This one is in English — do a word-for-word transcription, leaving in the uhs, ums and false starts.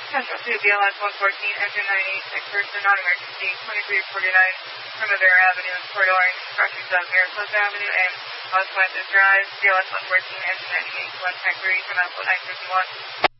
Central two, B L S one fourteen, engine ninety-eight, six person, non-emergency, twenty-three forty-nine, Primavera Avenue in Port Orange, crossings of Mariposa Avenue and Los Fuentes Drive, B L S one fourteen, engine ninety-eight, one Tanqueray, from Alpha nine fifty-one.